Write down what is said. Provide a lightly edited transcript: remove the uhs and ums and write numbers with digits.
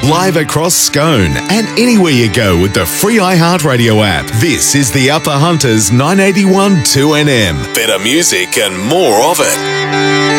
live across Scone and anywhere you go with the free iHeartRadio app. This is the Upper Hunters 981 2NM. Better music and more of it.